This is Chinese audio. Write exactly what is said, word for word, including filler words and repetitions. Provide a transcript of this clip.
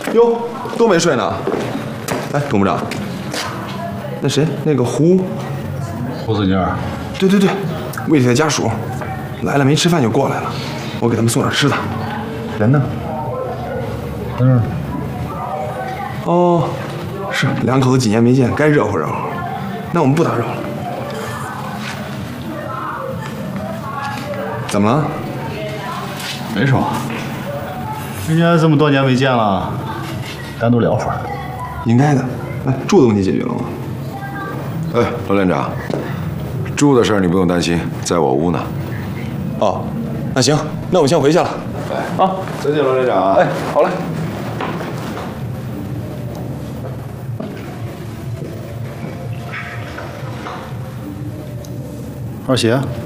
哟，都没睡呢。哎，董部长，那谁，那个胡胡子妮， 对对对，魏铁的家属来了，没吃饭就过来了，我给他们送点吃的。人呢？ 在这儿呢。 哦，是两口子几年没见，该热乎热乎。那我们不打扰了。怎么了？ 没什么。人家这么多年没见了，单独聊会儿。 应该的。哎，住的问题解决了吗？ 哎，罗连长，住的事儿你不用担心，在我屋呢。 哦，那行，那我们先回去了。 哎，啊，再见，罗连长。 哎，好嘞。 二喜。